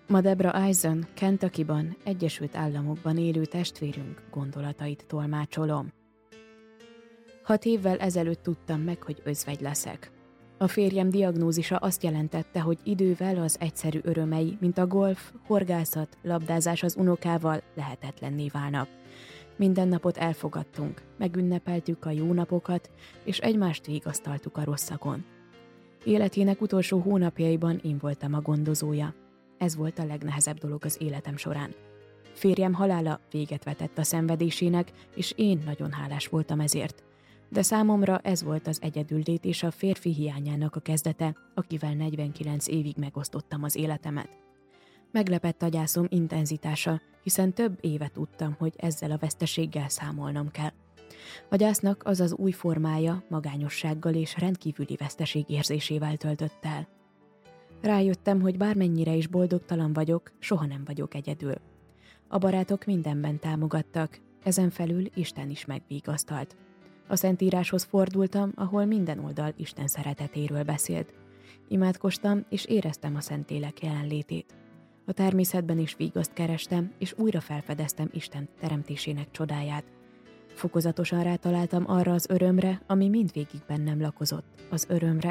Ma Debra Eisen, Kentuckyban, Egyesült Államokban élő testvérünk gondolatait tolmácsolom. 6 évvel ezelőtt tudtam meg, hogy özvegy leszek. A férjem diagnózisa azt jelentette, hogy idővel az egyszerű örömei, mint a golf, horgászat, labdázás az unokával lehetetlenné válnak. Minden napot elfogadtunk, megünnepeltük a jó napokat, és egymást vigasztaltuk a rosszakon. Életének utolsó hónapjaiban én voltam a gondozója. Ez volt a legnehezebb dolog az életem során. Férjem halála véget vetett a szenvedésének, és én nagyon hálás voltam ezért. De számomra ez volt az egyedüllét és a férfi hiányának a kezdete, akivel 49 évig megosztottam az életemet. Meglepett a gyászom intenzitása, hiszen több éve tudtam, hogy ezzel a veszteséggel számolnom kell. A gyásznak az az új formája magányossággal és rendkívüli veszteség érzésével töltött el. Rájöttem, hogy bármennyire is boldogtalan vagyok, soha nem vagyok egyedül. A barátok mindenben támogattak, ezen felül Isten is megvigasztalt. A Szentíráshoz fordultam, ahol minden oldal Isten szeretetéről beszélt. Imádkoztam, és éreztem a Szentlélek jelenlétét. A természetben is vigaszt kerestem, és újra felfedeztem Isten teremtésének csodáját. Fokozatosan rátaláltam arra az örömre, ami mindvégig bennem lakozott, az örömre,